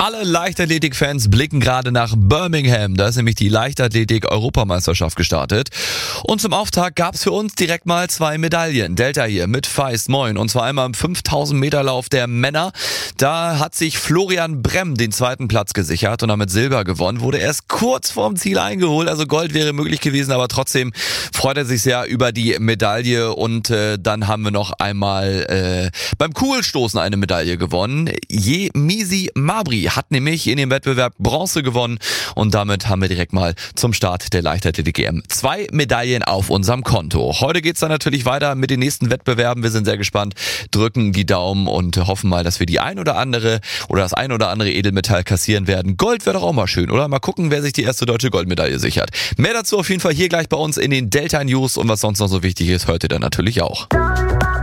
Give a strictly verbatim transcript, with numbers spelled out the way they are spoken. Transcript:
Alle Leichtathletik-Fans blicken gerade nach Birmingham. Da ist nämlich die Leichtathletik-Europameisterschaft gestartet. Und zum Auftakt gab es für uns direkt mal zwei Medaillen. Delta hier mit Feist, moin. Und zwar einmal im fünftausend Meter Lauf der Männer. Da hat sich Florian Bremm den zweiten Platz gesichert und damit Silber gewonnen. Wurde erst kurz vorm Ziel eingeholt. Also Gold wäre möglich gewesen, aber trotzdem freut er sich sehr über die Medaille. Und äh, dann haben wir noch einmal äh, beim Kugelstoßen eine Medaille gewonnen. Yemisi Mabry hat nämlich in dem Wettbewerb Bronze gewonnen und damit haben wir direkt mal zum Start der Leichtathletik-E M zwei Medaillen auf unserem Konto. Heute geht's dann natürlich weiter mit den nächsten Wettbewerben. Wir sind sehr gespannt, drücken die Daumen und hoffen mal, dass wir die ein oder andere oder das ein oder andere Edelmetall kassieren werden. Gold wäre doch auch mal schön, oder? Mal gucken, wer sich die erste deutsche Goldmedaille sichert. Mehr dazu auf jeden Fall hier gleich bei uns in den Delta News und was sonst noch so wichtig ist, hört ihr dann natürlich auch.